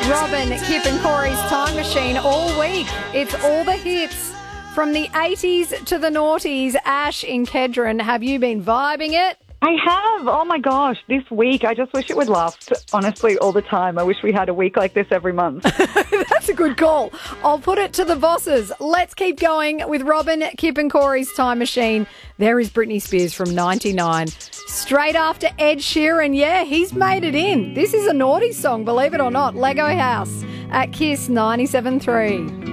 Robin, Kip and Corey's Time Machine all week. It's all the hits from the 80s to the noughties. Ash in Kedron, have you been vibing it? I have. Oh, my gosh. This week, I just wish it would last, honestly, all the time. I wish we had a week like this every month. That's a good call. I'll put it to the bosses. Let's keep going with Robin, Kip and Corey's Time Machine. There is Britney Spears from 99. Straight after Ed Sheeran. Yeah, he's made it in. This is a naughty song, believe it or not. Lego House at Kiss 97.3.